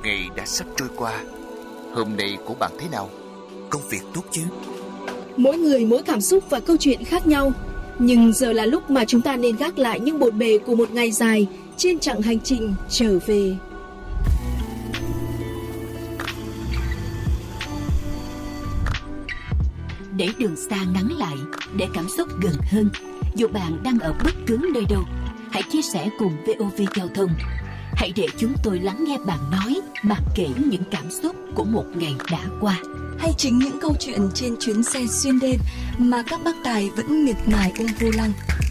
ngày đã sắp trôi qua. Hôm nay của bạn thế nào? Công việc tốt chứ? Mỗi người mỗi cảm xúc và câu chuyện khác nhau. Nhưng giờ là lúc mà chúng ta nên gác lại những bộn bề của một ngày dài trên chặng hành trình trở về. Để đường xa ngắn lại, để cảm xúc gần hơn, dù bạn đang ở bất cứ nơi đâu, hãy chia sẻ cùng VOV Giao thông. Hãy để chúng tôi lắng nghe bạn nói, bạn kể những cảm xúc của một ngày đã qua. Hay chính những câu chuyện trên chuyến xe xuyên đêm mà các bác tài vẫn miệt mài ôm vô lăng.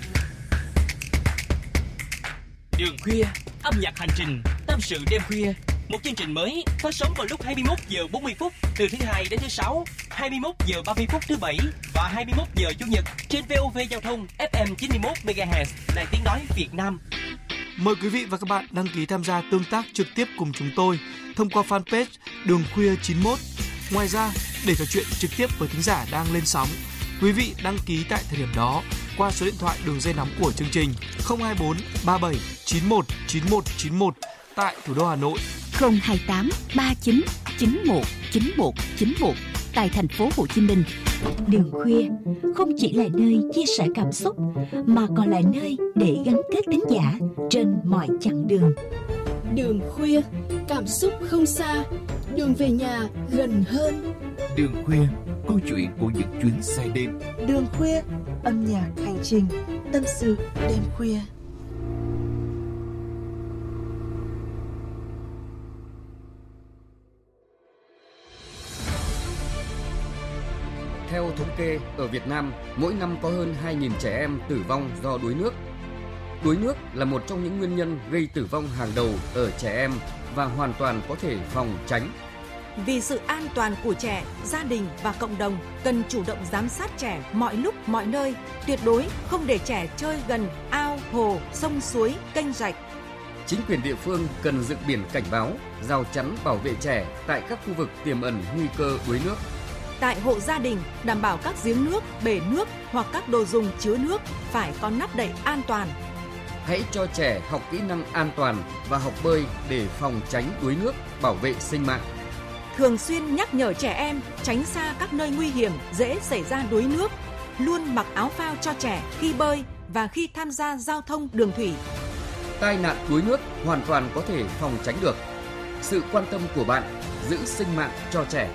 Đường khuya, âm nhạc hành trình, tâm sự đêm khuya. Một chương trình mới phát sóng vào lúc 21 giờ 40 phút từ thứ Hai đến thứ Sáu, 21 giờ 30 phút thứ Bảy và 21 giờ Chủ nhật trên VOV Giao thông FM 91 MHz, Đài Tiếng nói Việt Nam. Mời quý vị và các bạn đăng ký tham gia tương tác trực tiếp cùng chúng tôi thông qua fanpage Đường Khuya 91. Ngoài ra, để trò chuyện trực tiếp với thính giả đang lên sóng, quý vị đăng ký tại thời điểm đó qua số điện thoại đường dây nóng của chương trình 024 37 91 91 91 tại thủ đô Hà Nội, 028 39 91 91 91 tại thành phố Hồ Chí Minh. Đường khuya không chỉ là nơi chia sẻ cảm xúc mà còn là nơi để gắn kết thính giả trên mọi chặng đường. Đường khuya, cảm xúc không xa, đường về nhà gần hơn. Đường khuya, câu chuyện của những chuyến xe đêm. Đường khuya, âm nhạc hành trình, tâm sự đêm khuya. Theo thống kê, ở Việt Nam, mỗi năm có hơn 2.000 trẻ em tử vong do đuối nước. Đuối nước là một trong những nguyên nhân gây tử vong hàng đầu ở trẻ em và hoàn toàn có thể phòng tránh. Vì sự an toàn của trẻ, gia đình và cộng đồng cần chủ động giám sát trẻ mọi lúc mọi nơi, tuyệt đối không để trẻ chơi gần ao, hồ, sông suối, kênh rạch. Chính quyền địa phương cần dựng biển cảnh báo, rào chắn bảo vệ trẻ tại các khu vực tiềm ẩn nguy cơ đuối nước. Tại hộ gia đình, đảm bảo các giếng nước, bể nước hoặc các đồ dùng chứa nước phải có nắp đậy an toàn. Hãy cho trẻ học kỹ năng an toàn và học bơi để phòng tránh đuối nước, bảo vệ sinh mạng. Thường xuyên nhắc nhở trẻ em tránh xa các nơi nguy hiểm dễ xảy ra đuối nước. Luôn mặc áo phao cho trẻ khi bơi và khi tham gia giao thông đường thủy. Tai nạn đuối nước hoàn toàn có thể phòng tránh được. Sự quan tâm của bạn giữ sinh mạng cho trẻ.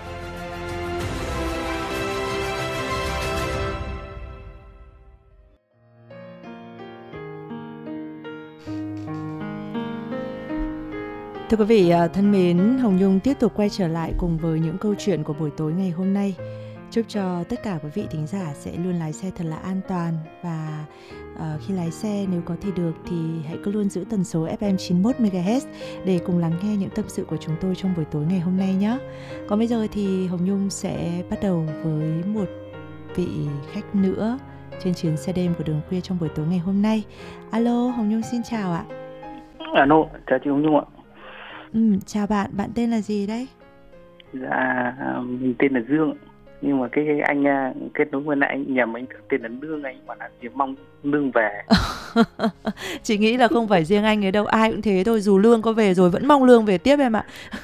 Thưa quý vị thân mến, Hồng Nhung tiếp tục quay trở lại cùng với những câu chuyện của buổi tối ngày hôm nay. Chúc cho tất cả quý vị thính giả sẽ luôn lái xe thật là an toàn. Và khi lái xe nếu có thể được thì hãy cứ luôn giữ tần số FM 91 MHz để cùng lắng nghe những tâm sự của chúng tôi trong buổi tối ngày hôm nay nhé. Còn bây giờ thì Hồng Nhung sẽ bắt đầu với một vị khách nữa trên chuyến xe đêm của Đường Khuya trong buổi tối ngày hôm nay. Alo, Hồng Nhung xin chào ạ. Alo, chào chị Hồng Nhung ạ. Chào bạn, bạn tên là gì đấy? Dạ, mình tên là Dương. Nhưng mà cái anh kết nối với lại anh nhầm anh tên là Lương, anh bảo là chỉ mong Lương về. Chị nghĩ là không phải riêng anh ấy đâu, ai cũng thế thôi, dù Lương có về rồi vẫn mong Lương về tiếp em ạ.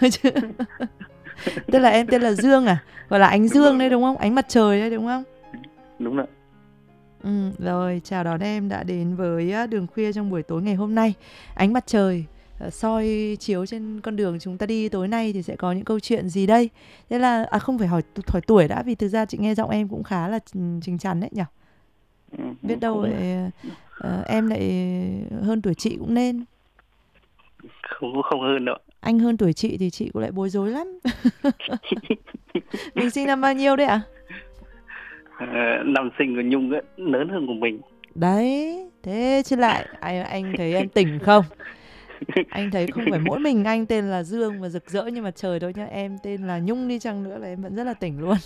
Tức là em tên là Dương à? Gọi là ánh Dương đấy đúng không? Ánh mặt trời đấy đúng không? Đúng rồi. Rồi, chào đón em đã đến với Đường Khuya trong buổi tối ngày hôm nay. Ánh mặt trời soi chiếu trên con đường chúng ta đi tối nay thì sẽ có những câu chuyện gì đây? Thế là không phải hỏi tuổi đã, vì thực ra chị nghe giọng em cũng khá là chín chắn đấy nhỉ? Biết đâu lại, em lại hơn tuổi chị cũng nên. Không hơn đâu. Anh hơn tuổi chị thì chị cũng lại bối rối lắm. Mình sinh năm bao nhiêu đấy ạ? Năm sinh của Nhung ấy, lớn hơn của mình. Đấy, thế chứ lại anh thấy em tỉnh không? Anh thấy không phải mỗi mình anh tên là Dương và rực rỡ như mặt trời đâu nhá. Em tên là Nhung đi chăng nữa là em vẫn rất là tỉnh luôn.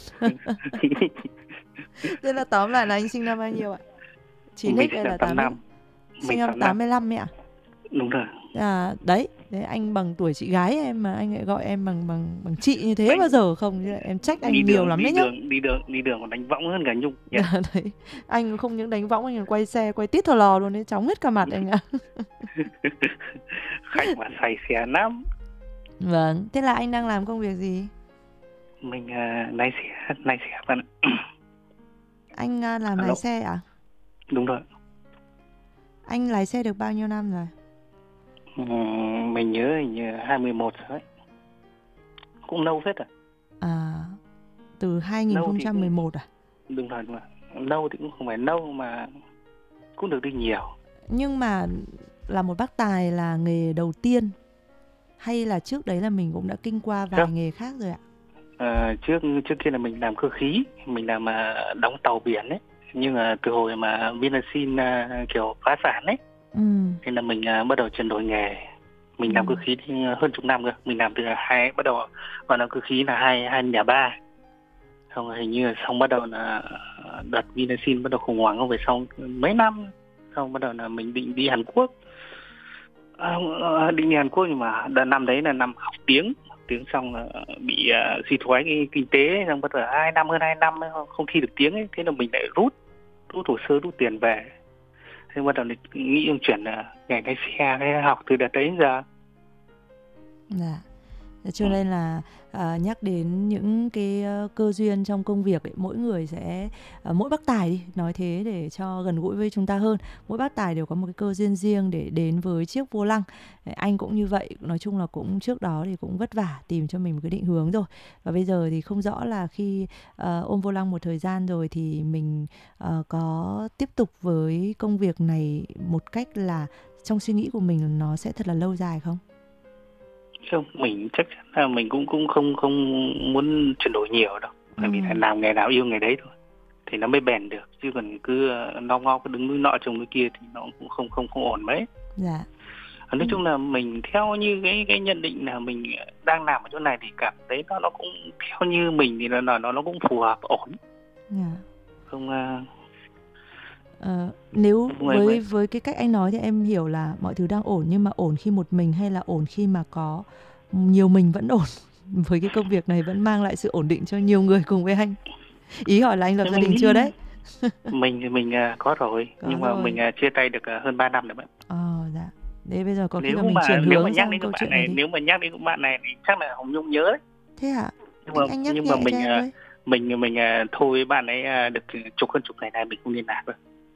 Thế là tóm lại là anh sinh năm bao nhiêu ạ? 9x hay là 8x? Sinh năm 85 ấy ạ? Đúng rồi. Đấy, anh bằng tuổi chị gái em mà anh lại gọi em bằng chị như thế bao giờ không? Em trách anh nhiều lắm đấy nhá. Đi đường còn đánh võng hơn cả Nhung. Đấy. Anh không những đánh võng, anh còn quay xe, quay tít thò lò luôn đấy, chóng hết cả mặt anh ạ. Khách mà say xe lắm. Vâng, thế là anh đang làm công việc gì? Mình lái xe bạn ạ. Anh làm lái xe à? Đúng rồi. Anh lái xe được bao nhiêu năm rồi? Mình nhớ hình như 21 rồi đấy. Cũng lâu phết rồi. Từ 2011 à? Đúng rồi. Lâu thì cũng không phải lâu mà cũng được đi nhiều. Nhưng mà là một bác tài là nghề đầu tiên hay là trước đấy là mình cũng đã kinh qua vài nghề khác rồi ạ? Trước kia là mình làm cơ khí, mình làm đóng tàu biển ấy. Nhưng mà từ hồi mà Vinasin kiểu phá sản ấy, thì là mình bắt đầu chuyển đổi nghề. Mình làm cơ khí thì hơn chục năm rồi. Mình làm từ bắt đầu vào làm cơ khí là 2003. Xong rồi hình như xong bắt đầu là đợt Vinasin bắt đầu khủng hoảng, không phải xong mấy năm. Xong bắt đầu là mình định đi Hàn Quốc. Định đi Hàn Quốc nhưng mà đợt năm đấy là năm học tiếng xong là bị suy thoái cái kinh tế, xong bắt đầu hơn 2 năm không thi được tiếng ấy. Thế là mình lại rút hồ sơ, rút tiền về. Thế bắt đầu nghĩ chuyển ngành lái xe, cái học từ đợt đấy đến giờ. Dạ. Cho nên là nhắc đến những cái cơ duyên trong công việc ấy, mỗi người sẽ mỗi bác tài đi nói thế để cho gần gũi với chúng ta hơn, mỗi bác tài đều có một cái cơ duyên riêng để đến với chiếc vô lăng. Anh cũng như vậy, nói chung là cũng trước đó thì cũng vất vả tìm cho mình một cái định hướng rồi, và bây giờ thì không rõ là khi ôm vô lăng một thời gian rồi thì mình có tiếp tục với công việc này một cách là trong suy nghĩ của mình nó sẽ thật là lâu dài không? Không, mình chắc chắn là mình cũng không muốn chuyển đổi nhiều đâu. Bởi vì là làm nghề nào yêu nghề đấy thôi thì nó mới bền được, chứ còn cứ ngo cứ đứng núi nọ trồng núi kia thì nó cũng không ổn mấy. Dạ. Nói chung là mình theo như cái nhận định là mình đang làm ở chỗ này thì cảm thấy nó cũng theo như mình thì nó cũng phù hợp, ổn. Dạ. Không nếu với cái cách anh nói thì em hiểu là mọi thứ đang ổn, nhưng mà ổn khi một mình hay là ổn khi mà có nhiều mình vẫn ổn với cái công việc này vẫn mang lại sự ổn định cho nhiều người cùng với anh? Ý hỏi là anh lập gia đình chưa đấy? mình có rồi, nhưng mà mình chia tay được hơn 3 năm rồi bạn. Dạ. Đấy, bây giờ có khi là mình chuyển hướng sang câu chuyện này đi. Nếu mà nhắc đến bạn này thì chắc là Hồng Nhung nhớ đấy. Thế hả? Nhưng mà mình thôi với bạn ấy được chục ngày nay mình không liên lạc rồi.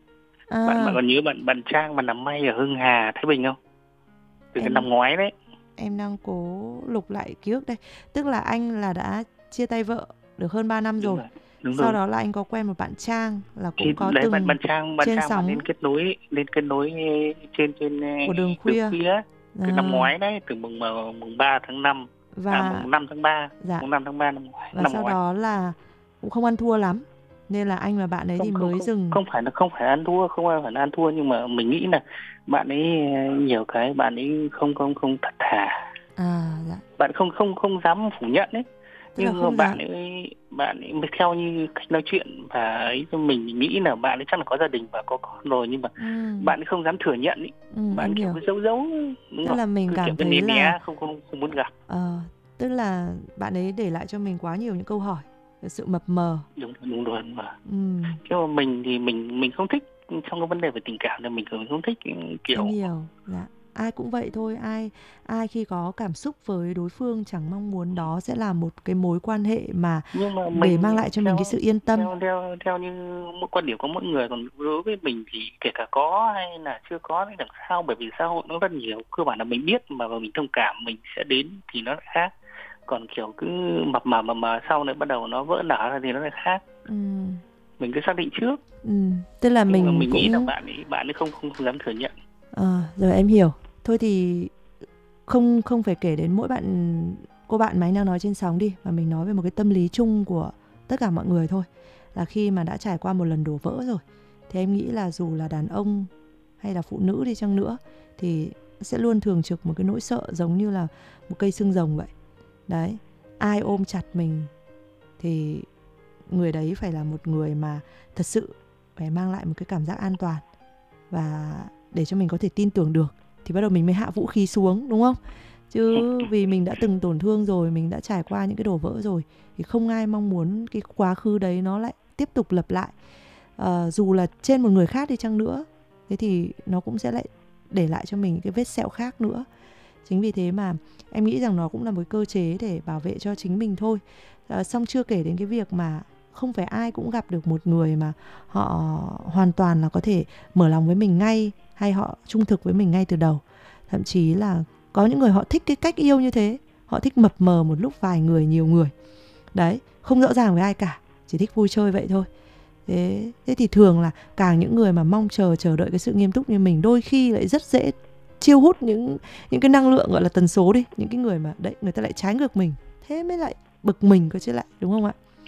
Bạn còn nhớ bạn Trang mà làm may ở Hưng Hà, Thái Bình không? Từ cái năm ngoái đấy. Em đang cố lục lại ký ức đây. Tức là anh là đã chia tay vợ được hơn 3 năm rồi. Đúng sau rồi. đó là anh có quen một bạn Trang là cũng thì có đấy, từng bạn Trang lên kết nối trên của đường khuya. Từ năm ngoái đấy, từ mùng 3 tháng 5 và mùng 5 tháng 3. Dạ. Mùng 5 tháng 3 năm ngoái. Và sau đó là cũng không ăn thua lắm, nên là anh và bạn ấy mới dừng. Không phải ăn thua, không phải là ăn thua, nhưng mà mình nghĩ là bạn ấy nhiều cái bạn ấy không thật thà. Dạ. Bạn không dám phủ nhận đấy. Nhưng mà bạn ấy theo như cách nói chuyện và ấy, mình nghĩ là bạn ấy chắc là có gia đình và có con rồi, nhưng mà bạn ấy không dám thừa nhận ấy. Bạn kiểu giấu. Tức là mình cảm thấy là không muốn gặp. Tức là bạn ấy để lại cho mình quá nhiều những câu hỏi, sự mập mờ. Đúng rồi mà. Nhưng mà mình thì mình không thích trong cái vấn đề về tình cảm, nên mình không thích kiểu. Em hiểu. Dạ. Ai cũng vậy thôi, ai khi có cảm xúc với đối phương chẳng mong muốn đó sẽ là một cái mối quan hệ mà để mang lại cho mình cái sự yên tâm. Theo như một quan điểm của mỗi người, còn đối với mình thì kể cả có hay là chưa có thì làm sao, bởi vì xã hội nó rất nhiều, cơ bản là mình biết mà mình thông cảm mình sẽ đến thì nó lại khác. Còn kiểu cứ mập mờ sau này bắt đầu nó vỡ nở ra thì nó lại khác. Mình cứ xác định trước. Tức là mình cũng nghĩ là bạn ấy không dám thừa nhận. Rồi em hiểu. Thôi thì không phải kể đến mỗi cô bạn mà anh đang nói trên sóng đi, mà mình nói về một cái tâm lý chung của tất cả mọi người thôi. Là khi mà đã trải qua một lần đổ vỡ rồi thì em nghĩ là dù là đàn ông hay là phụ nữ đi chăng nữa thì sẽ luôn thường trực một cái nỗi sợ giống như là một cây xương rồng vậy. Đấy, ai ôm chặt mình thì người đấy phải là một người mà thật sự phải mang lại một cái cảm giác an toàn, và để cho mình có thể tin tưởng được thì bắt đầu mình mới hạ vũ khí xuống, đúng không? Chứ vì mình đã từng tổn thương rồi, mình đã trải qua những cái đổ vỡ rồi thì không ai mong muốn cái quá khứ đấy nó lại tiếp tục lặp lại. Dù là trên một người khác đi chăng nữa, thế thì nó cũng sẽ lại để lại cho mình cái vết sẹo khác nữa. Chính vì thế mà em nghĩ rằng nó cũng là một cơ chế để bảo vệ cho chính mình thôi. Xong chưa kể đến cái việc mà không phải ai cũng gặp được một người mà họ hoàn toàn là có thể mở lòng với mình ngay, hay họ trung thực với mình ngay từ đầu. Thậm chí là có những người họ thích cái cách yêu như thế, họ thích mập mờ một lúc vài người, nhiều người. Đấy, không rõ ràng với ai cả, chỉ thích vui chơi vậy thôi. Thế thì thường là càng những người mà mong chờ đợi cái sự nghiêm túc như mình, đôi khi lại rất dễ chiêu hút những cái năng lượng gọi là tần số đi, những cái người mà đấy người ta lại trái ngược mình, thế mới lại bực mình cơ chứ lại, đúng không ạ?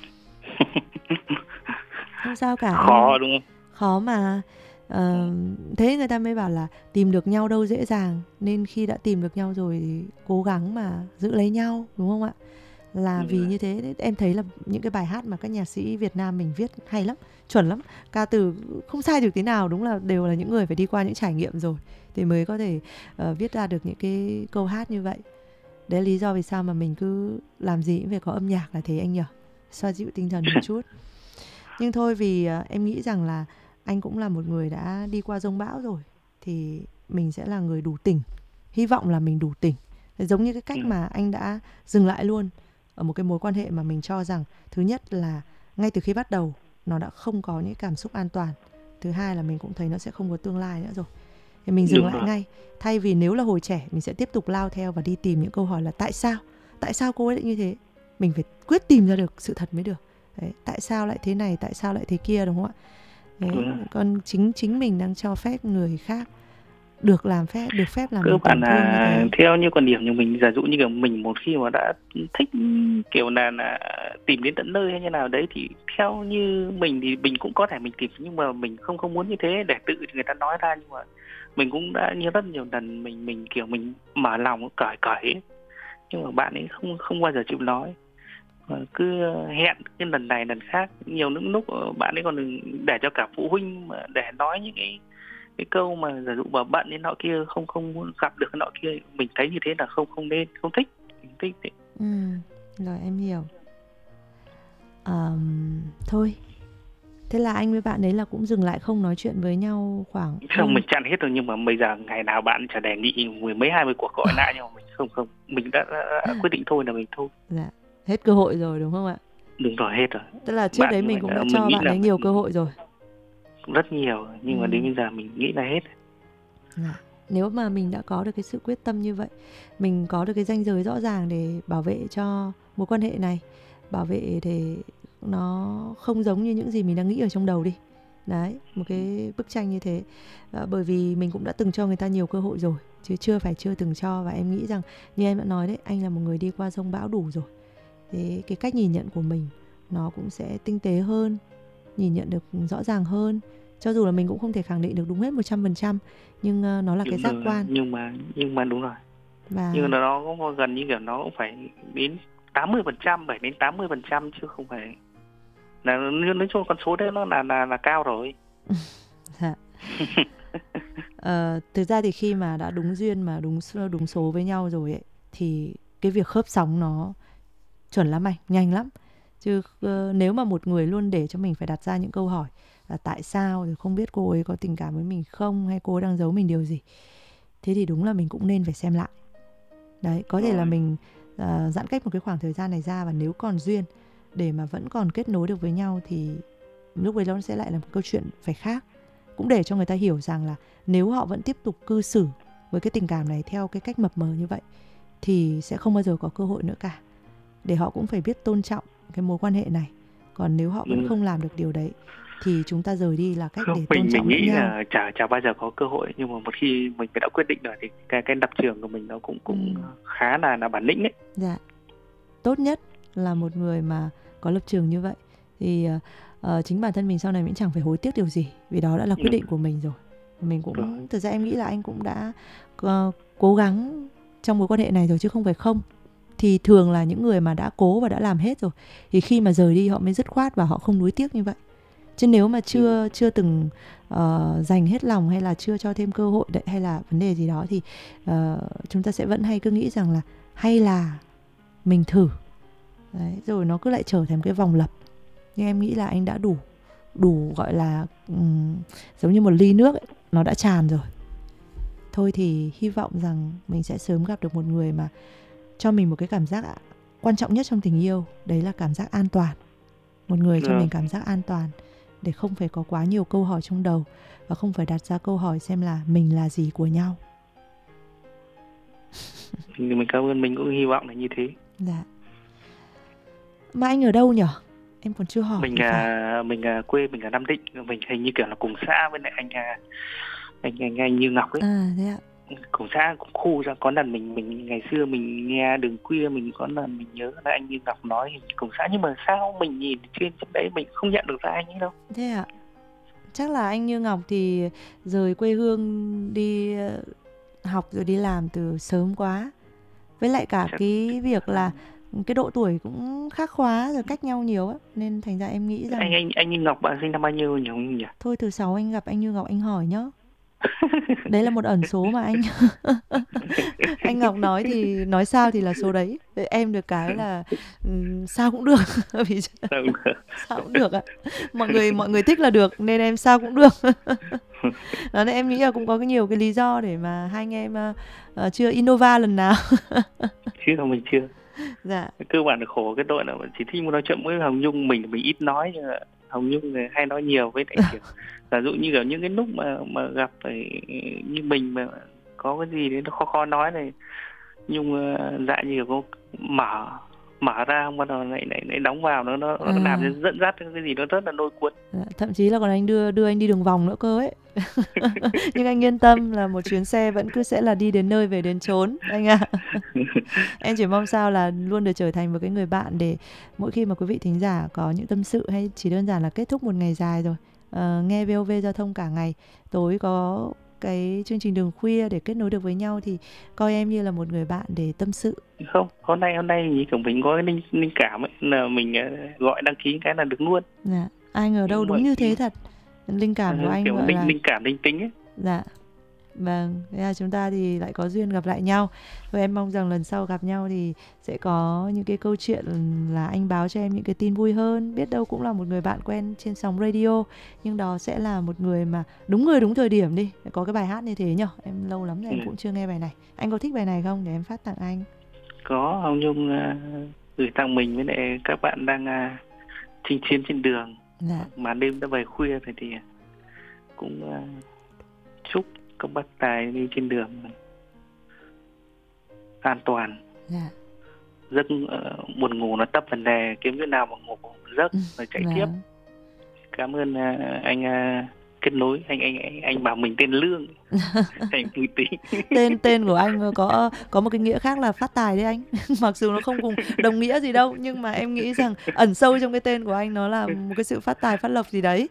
Không sao cả. Khó đúng không? Khó mà. Thế người ta mới bảo là tìm được nhau đâu dễ dàng, nên khi đã tìm được nhau rồi thì cố gắng mà giữ lấy nhau, đúng không ạ? Là vì như thế em thấy là những cái bài hát mà các nhạc sĩ Việt Nam mình viết hay lắm, chuẩn lắm, ca từ không sai được tí nào, đúng là đều là những người phải đi qua những trải nghiệm rồi thì mới có thể viết ra được những cái câu hát như vậy. Đấy là lý do vì sao mà mình cứ làm gì cũng phải có âm nhạc là thế anh nhỉ, xoa dịu tinh thần một chút. Nhưng thôi, vì em nghĩ rằng là anh cũng là một người đã đi qua dông bão rồi, thì mình sẽ là người đủ tỉnh. Hy vọng là mình đủ tỉnh. Giống như cái cách mà anh đã dừng lại luôn ở một cái mối quan hệ mà mình cho rằng thứ nhất là ngay từ khi bắt đầu nó đã không có những cảm xúc an toàn, thứ hai là mình cũng thấy nó sẽ không có tương lai nữa rồi, thì mình dừng lại ngay. Thay vì nếu là hồi trẻ mình sẽ tiếp tục lao theo và đi tìm những câu hỏi là tại sao cô ấy lại như thế, mình phải quyết tìm ra được sự thật mới được. Đấy, tại sao lại thế này, tại sao lại thế kia, đúng không ạ? Đấy, còn chính mình đang cho phép người khác được phép làm cơ bản là theo như quan điểm của mình, giả dụ như kiểu mình một khi mà đã thích kiểu là tìm đến tận nơi hay như nào đấy, thì theo như mình thì mình cũng có thể mình tìm, nhưng mà mình không muốn như thế để tự người ta nói ra. Nhưng mà mình cũng đã như rất nhiều lần mình kiểu mình mở lòng cởi nhưng mà bạn ấy không bao giờ chịu nói, cứ hẹn cái lần này lần khác. Nhiều những lúc bạn ấy còn để cho cả phụ huynh mà để nói những cái câu mà giả dụ mà bận đến nọ kia, không muốn gặp được cái nọ kia. Mình thấy như thế là không nên, không thích thế. Rồi em hiểu. Thôi, thế là anh với bạn đấy là cũng dừng lại không nói chuyện với nhau khoảng không, mình chặn hết rồi. Nhưng mà bây giờ ngày nào bạn chả đề nghị 10 mấy 20 cuộc gọi lại, nhưng mà mình không mình đã quyết định thôi là mình thôi. Dạ, hết cơ hội rồi đúng không ạ? Đúng rồi, hết rồi. Tức là trước đấy mình cũng đã cho bạn ấy nhiều cơ hội rồi. Rất nhiều, nhưng mà đến bây giờ mình nghĩ là hết. Nếu mà mình đã có được cái sự quyết tâm như vậy, mình có được cái ranh giới rõ ràng để bảo vệ cho mối quan hệ này, bảo vệ để nó không giống như những gì mình đang nghĩ ở trong đầu đi. Đấy, một cái bức tranh như thế. Bởi vì mình cũng đã từng cho người ta nhiều cơ hội rồi, chứ chưa từng cho. Và em nghĩ rằng như em đã nói đấy, anh là một người đi qua dông bão đủ rồi. Thế cái cách nhìn nhận của mình nó cũng sẽ tinh tế hơn, nhìn nhận được rõ ràng hơn. Cho dù là mình cũng không thể khẳng định được đúng hết 100%, nhưng nó là cái giác quan. Nhưng mà đúng rồi. Nhưng mà nó cũng gần như kiểu nó cũng phải đến 80%, 7 đến 80% chứ không phải là nói chung con số đấy nó là cao rồi. Dạ. Thực ra thì khi mà đã đúng duyên mà đúng số với nhau rồi ấy, thì cái việc khớp sóng nó chuẩn lắm anh, nhanh lắm. Chứ nếu mà một người luôn để cho mình phải đặt ra những câu hỏi là tại sao, rồi không biết cô ấy có tình cảm với mình không, hay cô ấy đang giấu mình điều gì, thế thì đúng là mình cũng nên phải xem lại. Đấy, có thể là mình giãn cách một cái khoảng thời gian này ra, và nếu còn duyên để mà vẫn còn kết nối được với nhau thì lúc ấy nó sẽ lại là một câu chuyện phải khác. Cũng để cho người ta hiểu rằng là nếu họ vẫn tiếp tục cư xử với cái tình cảm này theo cái cách mập mờ như vậy thì sẽ không bao giờ có cơ hội nữa cả. Để họ cũng phải biết tôn trọng cái mối quan hệ này. Còn nếu họ vẫn không làm được điều đấy thì chúng ta rời đi là cách để tôn trọng lẫn nhau. Mình nghĩ là chả bao giờ có cơ hội, nhưng mà một khi mình đã quyết định rồi thì cái lập trường của mình nó cũng khá là bản lĩnh đấy. Dạ. Tốt nhất là một người mà có lập trường như vậy thì chính bản thân mình sau này cũng chẳng phải hối tiếc điều gì, vì đó đã là quyết định của mình rồi. Mình cũng thực ra em nghĩ là anh cũng đã cố gắng trong mối quan hệ này rồi chứ không phải không. Thì thường là những người mà đã cố và đã làm hết rồi thì khi mà rời đi họ mới dứt khoát và họ không nuối tiếc như vậy. Chứ nếu mà chưa từng dành hết lòng, hay là chưa cho thêm cơ hội đấy, hay là vấn đề gì đó, thì chúng ta sẽ vẫn hay cứ nghĩ rằng là hay là mình thử đấy, rồi nó cứ lại trở thành cái vòng lặp. Nhưng em nghĩ là anh đã đủ gọi là giống như một ly nước ấy, nó đã tràn rồi. Thôi thì hy vọng rằng mình sẽ sớm gặp được một người mà cho mình một cái cảm giác quan trọng nhất trong tình yêu. Đấy là cảm giác an toàn. Một người cho mình cảm giác an toàn, để không phải có quá nhiều câu hỏi trong đầu, và không phải đặt ra câu hỏi xem là mình là gì của nhau. Mình cảm ơn, mình cũng hy vọng là như thế. Dạ. Mà anh ở đâu nhỉ? Em còn chưa hỏi. Mình quê mình ở Nam Định, mình hình như kiểu là cùng xã với lại anh Như Ngọc ấy. À thế ạ. Cùng xã cùng khu ra. Có lần mình ngày xưa mình nghe Đường Khuya, mình có lần mình nhớ là anh Như Ngọc nói cùng xã, nhưng mà sao mình nhìn trên đấy mình không nhận được ra anh ấy đâu. Thế ạ. Chắc là anh Như Ngọc thì rời quê hương đi học rồi đi làm từ sớm quá. Với lại cả cái việc là cái độ tuổi cũng khác khóa rồi, cách nhau nhiều á, nên thành ra em nghĩ rằng anh Như Ngọc bạn sinh năm bao nhiêu nhỉ? Thôi từ 6 anh gặp anh Như Ngọc anh hỏi nhá. Đấy là một ẩn số mà anh Ngọc nói thì nói sao thì là số đấy. Em được cái là sao cũng được. Sao cũng được ạ. Mọi người thích là được, nên em sao cũng được. Đó, nên em nghĩ là cũng có nhiều cái lý do để mà hai anh em chưa innova lần nào. Mình chưa. Dạ. Cơ bản là khổ cái tội là chỉ thích nói chuyện với Hồng Nhung, mình ít nói, nhưng mà Hồng Nhung hay nói nhiều với lại kiểu giả dụ như kiểu những cái lúc mà gặp phải như mình mà có cái gì đấy nó khó nói này, Nhung dạ như kiểu mở ra bắt đầu lại đóng vào, nó làm cho dẫn dắt cái gì nó rất là lôi cuốn. Thậm chí là còn anh đưa anh đi đường vòng nữa cơ ấy. Nhưng anh yên tâm là một chuyến xe vẫn cứ sẽ là đi đến nơi về đến chốn anh ạ. Em chỉ mong sao là luôn được trở thành một cái người bạn để mỗi khi mà quý vị thính giả có những tâm sự, hay chỉ đơn giản là kết thúc một ngày dài rồi, nghe VOV Giao thông cả ngày, tối có cái chương trình Đường Khuya để kết nối được với nhau, thì coi em như là một người bạn để tâm sự. Không, hôm nay như kiểu mình có cái linh cảm ấy, là mình gọi đăng ký cái là được luôn. Dạ. Ai ngờ đâu đúng như thế thật. Linh cảm của anh kiểu gọi là linh cảm linh tính ấy. Dạ. Vâng, thế là chúng ta thì lại có duyên gặp lại nhau. Và em mong rằng lần sau gặp nhau thì sẽ có những cái câu chuyện là anh báo cho em những cái tin vui hơn. Biết đâu cũng là một người bạn quen trên sóng radio, nhưng đó sẽ là một người mà đúng người đúng thời điểm đi. Có cái bài hát như thế nhở. Em lâu lắm rồi em cũng chưa nghe bài này. Anh có thích bài này không để em phát tặng anh? Có, Hồng Nhung gửi tặng mình với lại các bạn đang chinh chiến trên đường. Dạ. Mà đêm đã về khuya thì cũng chúc các bác tài đi trên đường an toàn. Dạ. Giấc buồn ngủ nó tấp vấn đề, kiếm chỗ nào mà ngủ giấc rồi chạy tiếp. Cảm ơn anh kết nối, anh bảo mình tên Lương. Anh vui tí. Tên của anh có một cái nghĩa khác là phát tài đấy anh. Mặc dù nó không cùng đồng nghĩa gì đâu, nhưng mà em nghĩ rằng ẩn sâu trong cái tên của anh nó là một cái sự phát tài phát lộc gì đấy.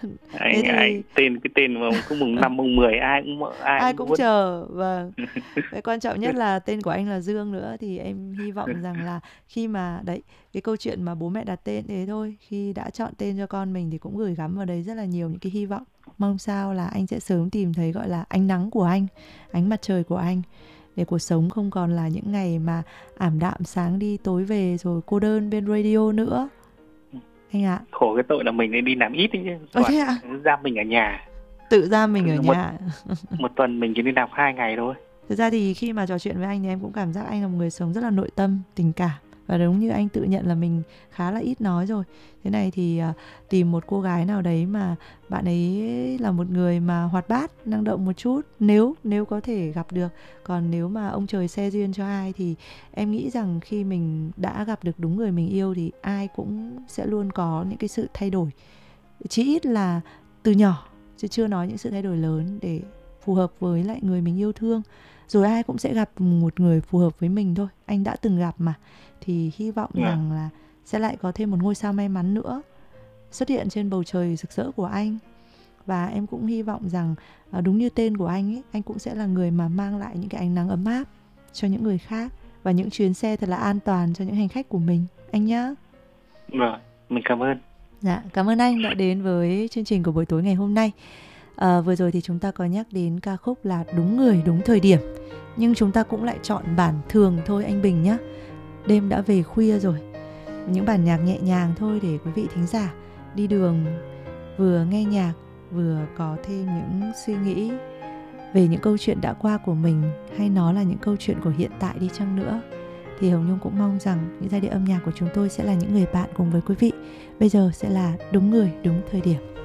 Cái tên mà có mùng 5 mùng 10 ai cũng chờ. Vâng. Cái quan trọng nhất là tên của anh là Dương nữa, thì em hy vọng rằng là khi mà đấy, cái câu chuyện mà bố mẹ đặt tên thế thôi, khi đã chọn tên cho con mình thì cũng gửi gắm vào đấy rất là nhiều những cái hy vọng. Mong sao là anh sẽ sớm tìm thấy gọi là ánh nắng của anh, ánh mặt trời của anh, để cuộc sống không còn là những ngày mà ảm đạm sáng đi tối về rồi cô đơn bên radio nữa. Anh ạ. Khổ cái tội là mình đi làm ít chứ. Thế ạ? Giam mình ở nhà. Tự giam mình ở nhà. Một tuần mình chỉ đi làm 2 ngày thôi. Thực ra thì khi mà trò chuyện với anh thì em cũng cảm giác anh là một người sống rất là nội tâm, tình cảm. Và đúng như anh tự nhận là mình khá là ít nói rồi. Thế này thì tìm một cô gái nào đấy mà bạn ấy là một người mà hoạt bát, năng động một chút, nếu có thể gặp được. Còn nếu mà ông trời xe duyên cho ai thì em nghĩ rằng khi mình đã gặp được đúng người mình yêu thì ai cũng sẽ luôn có những cái sự thay đổi, chí ít là từ nhỏ, chứ chưa nói những sự thay đổi lớn, để phù hợp với lại người mình yêu thương. Rồi ai cũng sẽ gặp một người phù hợp với mình thôi. Anh đã từng gặp mà. Thì hy vọng rằng là sẽ lại có thêm một ngôi sao may mắn nữa xuất hiện trên bầu trời rực rỡ của anh. Và em cũng hy vọng rằng đúng như tên của anh ấy, anh cũng sẽ là người mà mang lại những cái ánh nắng ấm áp cho những người khác, và những chuyến xe thật là an toàn cho những hành khách của mình. Anh nhá. Rồi, mình cảm ơn. Dạ, cảm ơn anh đã đến với chương trình của buổi tối ngày hôm nay. Vừa rồi thì chúng ta có nhắc đến ca khúc là Đúng Người Đúng Thời Điểm, nhưng chúng ta cũng lại chọn bản thường thôi anh Bình nhé. Đêm đã về khuya rồi, những bản nhạc nhẹ nhàng thôi để quý vị thính giả đi đường vừa nghe nhạc vừa có thêm những suy nghĩ về những câu chuyện đã qua của mình, hay nó là những câu chuyện của hiện tại đi chăng nữa, thì Hồng Nhung cũng mong rằng những giai điệu âm nhạc của chúng tôi sẽ là những người bạn cùng với quý vị. Bây giờ sẽ là Đúng Người Đúng Thời Điểm.